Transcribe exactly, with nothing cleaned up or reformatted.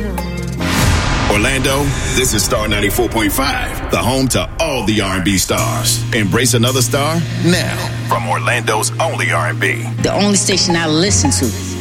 Orlando, this is Star ninety-four point five, the home to all the R and B stars. Embrace another star now from Orlando's only R and B. The only station I listen to.